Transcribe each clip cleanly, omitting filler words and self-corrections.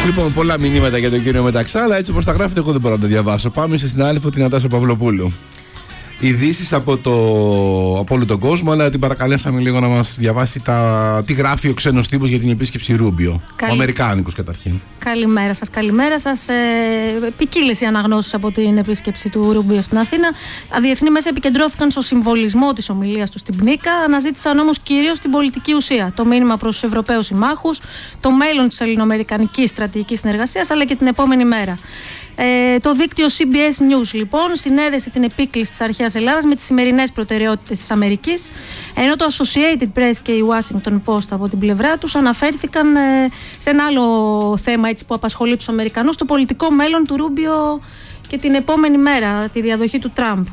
Λοιπόν, πολλά μηνύματα για τον κύριο Μεταξάλα. Έτσι όπως τα γράφετε, εγώ δεν μπορώ να τα διαβάσω. Πάμε σε συνάδελφο την Νατάσα Παυλοπούλου. Ειδήσεις από όλο τον κόσμο, αλλά την παρακαλέσαμε λίγο να μας διαβάσει τι γράφει ο ξένος τύπος για την επίσκεψη Ρούμπιο. Ο Αμερικάνικος καταρχήν. Καλημέρα σας, καλημέρα σας. Ποικίλες οι αναγνώσεις από την επίσκεψη του Ρούμπιο στην Αθήνα. Τα διεθνή μέσα επικεντρώθηκαν στο συμβολισμό της ομιλίας του στην Πνίκα, αναζήτησαν όμως κυρίως την πολιτική ουσία, το μήνυμα προς τους Ευρωπαίους συμμάχους, το μέλλον της ελληνοαμερικανικής στρατηγικής συνεργασίας, αλλά και την επόμενη μέρα. Το δίκτυο CBS News λοιπόν συνέδεσε την επίκληση της αρχαίας Ελλάδας με τις σημερινές προτεραιότητες της Αμερικής, ενώ το Associated Press και η Washington Post από την πλευρά τους αναφέρθηκαν σε ένα άλλο θέμα έτσι, που απασχολεί τους Αμερικανούς, το πολιτικό μέλλον του Ρούμπιο και την επόμενη μέρα, τη διαδοχή του Τραμπ.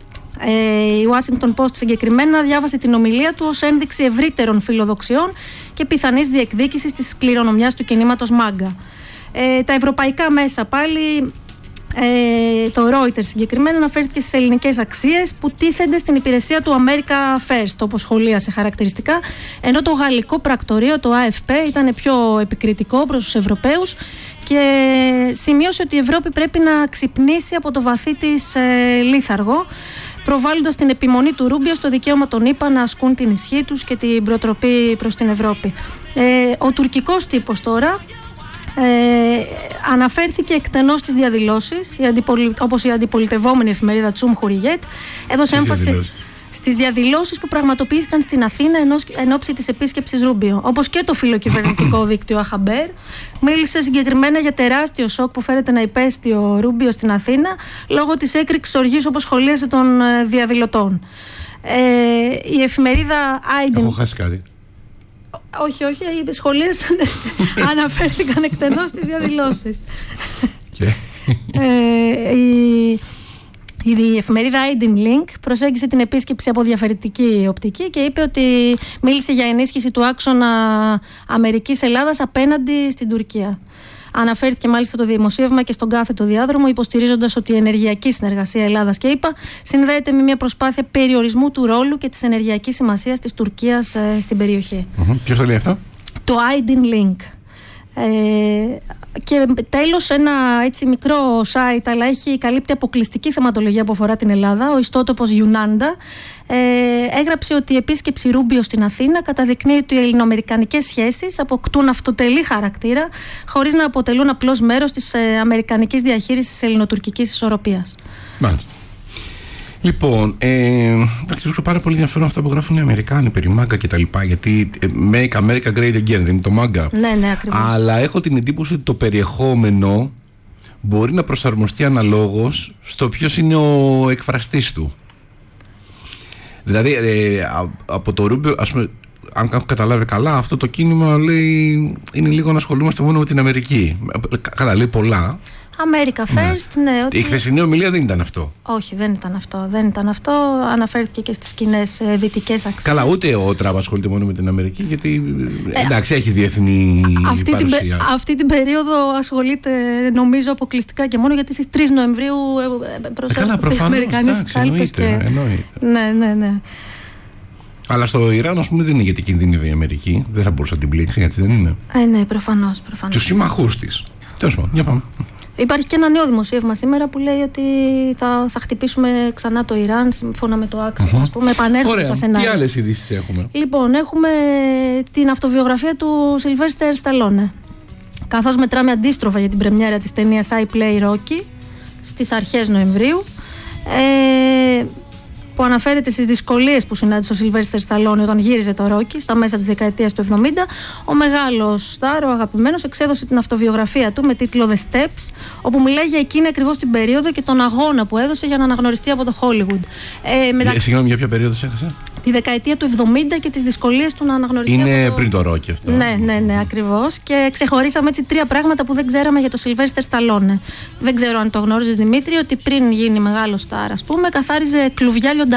Η Washington Post συγκεκριμένα διάβασε την ομιλία του ως ένδειξη ευρύτερων φιλοδοξιών και πιθανής διεκδίκησης της κληρονομιάς του κινήματος MAGA. Τα ευρωπαϊκά μέσα πάλι, το Reuters συγκεκριμένα, αναφέρθηκε στις ελληνικές αξίες που τίθενται στην υπηρεσία του America First, όπως σχολίασε χαρακτηριστικά, ενώ το γαλλικό πρακτορείο, το AFP, ήταν πιο επικριτικό προς τους Ευρωπαίους και σημείωσε ότι η Ευρώπη πρέπει να ξυπνήσει από το βαθύ της λίθαργο, προβάλλοντας την επιμονή του Ρούμπιο στο δικαίωμα των ΗΠΑ να ασκούν την ισχύ τους και την προτροπή προς την Ευρώπη. Ο τουρκικός τύπος τώρα αναφέρθηκε εκτενώς στις διαδηλώσεις, όπως η αντιπολιτευόμενη εφημερίδα Cumhuriyet έδωσε έμφαση στις διαδηλώσεις που πραγματοποιήθηκαν στην Αθήνα εν ώψη της επίσκεψης Ρούμπιο. Όπως και το φιλοκυβερνητικό δίκτυο Αχαμπέρ μίλησε συγκεκριμένα για τεράστιο σοκ που φέρεται να υπέστη ο Ρούμπιο στην Αθήνα λόγω της έκρηξης οργής, όπως σχολίασε, των διαδηλωτών. Η εφημερίδα Aydin... Έχω χάσει κάτι. Όχι, οι σχολείες αναφέρθηκαν εκτενώς στις διαδηλώσεις. Η εφημερίδα Aydin Link προσέγγισε την επίσκεψη από διαφορετική οπτική και είπε ότι μίλησε για ενίσχυση του άξονα Αμερικής-Ελλάδας απέναντι στην Τουρκία. Αναφέρθηκε μάλιστα το δημοσίευμα και στον κάθετο διάδρομο, υποστηρίζοντας ότι η ενεργειακή συνεργασία Ελλάδας και ΗΠΑ συνδέεται με μια προσπάθεια περιορισμού του ρόλου και της ενεργειακής σημασίας της Τουρκίας στην περιοχή. Ποιος το λέει αυτό? Το Aydin Link. Και τέλος, ένα έτσι μικρό site, αλλά καλύπτει αποκλειστική θεματολογία που αφορά την Ελλάδα, ο ιστότοπος Yunanda, έγραψε ότι η επίσκεψη Ρούμπιο στην Αθήνα καταδεικνύει ότι οι ελληνοαμερικανικές σχέσεις αποκτούν αυτοτελή χαρακτήρα, χωρίς να αποτελούν απλώς μέρος της αμερικανικής διαχείρισης της ελληνοτουρκικής ισορροπίας. Μάλιστα. Λοιπόν, εντάξει, βρίσκω πάρα πολύ ενδιαφέρον αυτά που γράφουν οι Αμερικάνοι περί MAGA και τα λοιπά, γιατί Make America Great Again δεν είναι το MAGA. Ναι, ακριβώς. Αλλά έχω την εντύπωση ότι το περιεχόμενο μπορεί να προσαρμοστεί αναλόγως στο ποιος είναι ο εκφραστής του. Δηλαδή, από το Ρούμπιο, ας πούμε, αν έχω καταλάβει καλά, αυτό το κίνημα λέει είναι λίγο να ασχολούμαστε μόνο με την Αμερική. Καλά, λέει πολλά. America First, ναι. Η χθεσινή ομιλία δεν ήταν αυτό. Όχι, δεν ήταν αυτό. Αναφέρθηκε και στις κοινές δυτικές αξίες. Καλά, ούτε ο Τραμπ ασχολείται μόνο με την Αμερική, γιατί εντάξει, έχει διεθνή παρουσία. Αυτή την περίοδο ασχολείται, νομίζω, αποκλειστικά και μόνο γιατί στις 3 Νοεμβρίου προσέρχονται οι Αμερικανοί στις κάλπες. Ναι. Αλλά στο Ιράν, ας πούμε, δεν είναι γιατί κινδυνεύει η Αμερική. Δεν θα μπορούσε να την πλήξει, έτσι δεν είναι? Ναι, προφανώς. Τους συμμαχούς της. Τέλος πάντων, για πάμε. Υπάρχει και ένα νέο δημοσίευμα σήμερα που λέει ότι θα χτυπήσουμε ξανά το Ιράν σύμφωνα με το άξιο, ας πούμε, επανέρχονται τα σενάρια. Τι άλλες ειδήσεις έχουμε? Λοιπόν, έχουμε την αυτοβιογραφία του Σιλβέστερ Σταλόνε. Καθώς μετράμε αντίστροφα για την πρεμιέρα της ταινίας I Play Rocky στις αρχές Νοεμβρίου, που αναφέρεται στις δυσκολίες που συνάντησε ο Σιλβέστερ Σταλόνε όταν γύριζε το Ρόκι στα μέσα της δεκαετίας του 70, ο μεγάλος στάρ, ο αγαπημένος, εξέδωσε την αυτοβιογραφία του με τίτλο The Steps, όπου μιλάει για εκείνη ακριβώς την περίοδο και τον αγώνα που έδωσε για να αναγνωριστεί από το Hollywood. Συγγνώμη, για ποια περίοδο έχασα? Τη δεκαετία του 70 και τις δυσκολίες του να αναγνωριστεί. Είναι πριν το Ρόκι αυτό. Ναι, ακριβώς. Και ξεχωρίσαμε έτσι 3 πράγματα που δεν ξέραμε για το Σιλβέστερ Σταλόνε. Δεν ξέρω αν το γνώριζες, Δημήτρη, ότι πριν γίνει μεγάλο στάρ, ας πούμε, καθάριζε κλουβιά